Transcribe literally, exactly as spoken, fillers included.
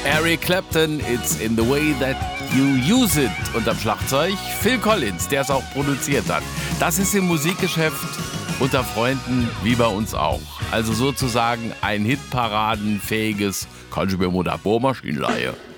Eric Clapton, It's in the way that you use it. Und am Schlagzeug Phil Collins, der es auch produziert hat. Das ist im Musikgeschäft unter Freunden wie bei uns auch. Also sozusagen ein hitparadenfähiges, kannst du mir mal der Bohrmaschine leihen?